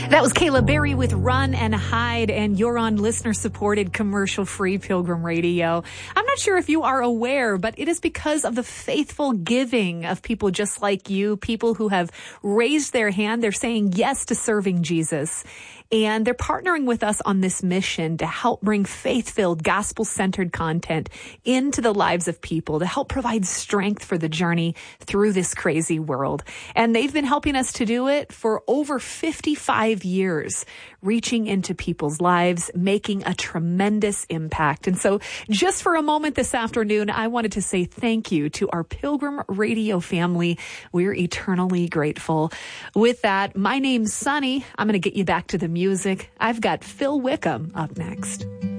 That was Kayla Berry with Run and Hide, and you're on listener-supported commercial-free Pilgrim Radio. I'm not sure if you are aware, but it is because of the faithful giving of people just like you, people who have raised their hand. They're saying yes to serving Jesus. And they're partnering with us on this mission to help bring faith-filled, gospel-centered content into the lives of people, to help provide strength for the journey through this crazy world. And they've been helping us to do it for over 55 years, reaching into people's lives, making a tremendous impact. And so just for a moment this afternoon, I wanted to say thank you to our Pilgrim Radio family. We're eternally grateful. With that, my name's Sunny. I'm going to get you back to the music. I've got Phil Wickham up next.